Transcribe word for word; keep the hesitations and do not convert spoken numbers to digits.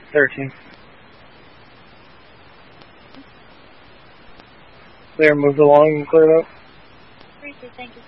thirteen. Clear, moved along and cleared up. Three, three, thank you.